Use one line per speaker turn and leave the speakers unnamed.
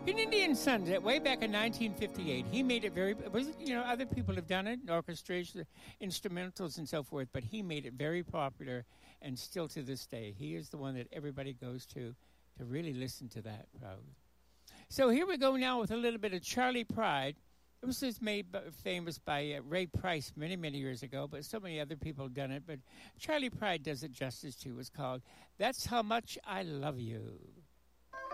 In Indian Sons, way back in 1958, he made it very. Other people have done it, orchestration, instrumentals, and so forth, but he made it very popular, and still to this day, he is the one that everybody goes to really listen to that. Probably. So here we go now with a little bit of Charley Pride. It was just made famous by Ray Price many, many years ago, but so many other people have done it. But Charley Pride does it justice too. It's called "That's How Much I Love You."